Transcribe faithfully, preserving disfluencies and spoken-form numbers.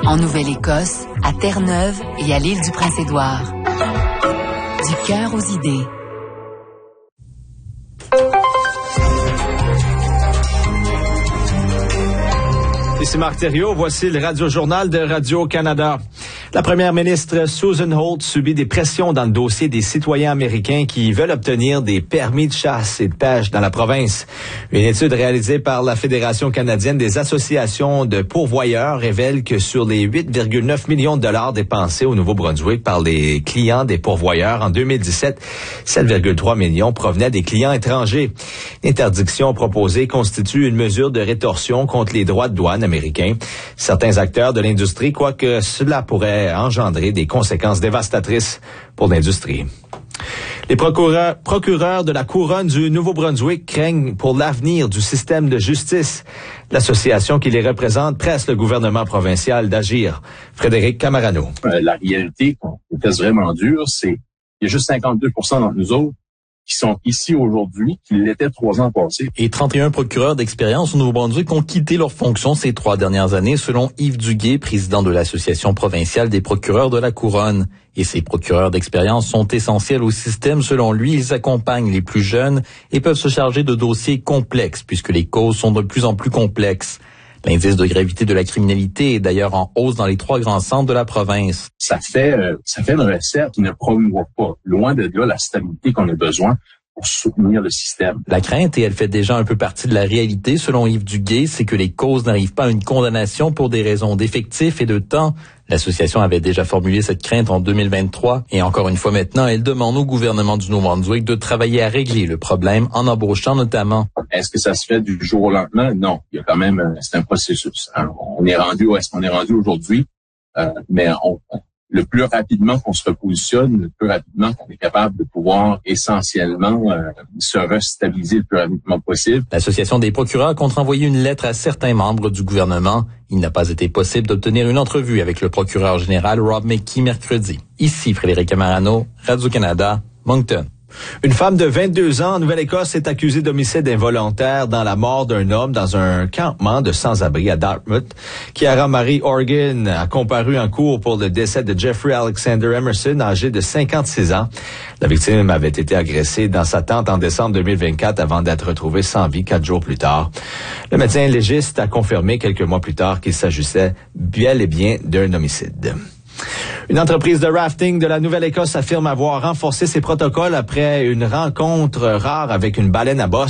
En Nouvelle-Écosse, à Terre-Neuve et à l'île du Prince-Édouard. Du cœur aux idées. Ici Marc Thériault, voici le Radio-Journal de Radio-Canada. La première ministre Susan Holt subit des pressions dans le dossier des citoyens américains qui veulent obtenir des permis de chasse et de pêche dans la province. Une étude réalisée par la Fédération canadienne des associations de pourvoyeurs révèle que sur les huit virgule neuf millions de dollars dépensés au Nouveau-Brunswick par les clients des pourvoyeurs en deux mille dix-sept, sept virgule trois millions provenaient des clients étrangers. L'interdiction proposée constitue une mesure de rétorsion contre les droits de douane américains. Certains acteurs de l'industrie croient que cela pourrait engendrer des conséquences dévastatrices pour l'industrie. Les procureurs, procureurs de la Couronne du Nouveau-Brunswick craignent pour l'avenir du système de justice. L'association qui les représente presse le gouvernement provincial d'agir. Frédéric Camarano. Euh, la réalité qu'on teste vraiment dure, c'est qu'il y a juste cinquante-deux pour cent d'entre nous autres qui sont ici aujourd'hui, qui l'étaient trois ans passés. Et trente et un procureurs d'expérience au Nouveau-Brunswick ont quitté leurs fonctions ces trois dernières années, selon Yves Duguay, président de l'Association provinciale des procureurs de la Couronne. Et ces procureurs d'expérience sont essentiels au système. Selon lui, ils accompagnent les plus jeunes et peuvent se charger de dossiers complexes, puisque les causes sont de plus en plus complexes. L'indice de gravité de la criminalité est d'ailleurs en hausse dans les trois grands centres de la province. Ça fait, euh, ça fait une recette qui ne promouvoit pas, loin de là, la stabilité qu'on a besoin pour soutenir le système. La crainte, et elle fait déjà un peu partie de la réalité, selon Yves Duguay, c'est que les causes n'arrivent pas à une condamnation pour des raisons d'effectifs et de temps. L'association avait déjà formulé cette crainte en deux mille vingt-trois et encore une fois maintenant, elle demande au gouvernement du Nouveau-Brunswick de travailler à régler le problème en embauchant notamment. Est-ce que ça se fait du jour au lendemain? Non. Il y a quand même, c'est un processus. Alors, on est rendu où est-ce qu'on est rendu aujourd'hui? Euh, mais on, le plus rapidement qu'on se repositionne, le plus rapidement qu'on est capable de pouvoir essentiellement euh, se restabiliser le plus rapidement possible. L'Association des procureurs compte envoyer une lettre à certains membres du gouvernement. Il n'a pas été possible d'obtenir une entrevue avec le procureur général Rob McKee mercredi. Ici Frédéric Camarano, Radio-Canada, Moncton. Une femme de vingt-deux ans en Nouvelle-Écosse est accusée d'homicide involontaire dans la mort d'un homme dans un campement de sans-abri à Dartmouth. Chiara Marie Organ a comparu en cours pour le décès de Jeffrey Alexander Emerson, âgé de cinquante-six ans. La victime avait été agressée dans sa tente en décembre deux mille vingt-quatre avant d'être retrouvée sans vie quatre jours plus tard. Le médecin légiste a confirmé quelques mois plus tard qu'il s'agissait bel et bien d'un homicide. Une entreprise de rafting de la Nouvelle-Écosse affirme avoir renforcé ses protocoles après une rencontre rare avec une baleine à bosse.